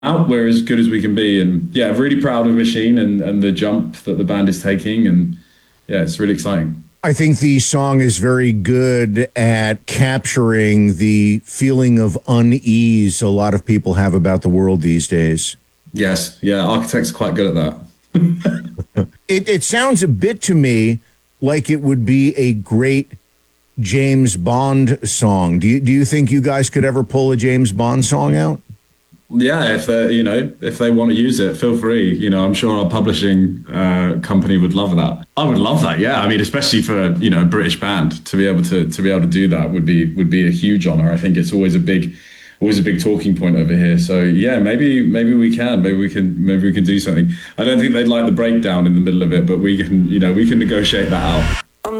out. We're as good as we can be, and yeah, really proud of Machine and the jump that the band is taking, and yeah, it's really exciting. I think the song is very good at capturing the feeling of unease a lot of people have about the world these days. Yes, yeah, Architects are quite good at that. It sounds a bit to me like it would be a great James Bond song. Do you think you guys could ever pull a James Bond song out? Yeah, if they if they want to use it, feel free. I'm sure our publishing company would love that. I would love that. Yeah, I mean, especially for a British band to be able to do that would be a huge honor. I think it's always a big talking point over here. So yeah, maybe we can do something. I don't think they'd like the breakdown in the middle of it, but we can negotiate that out.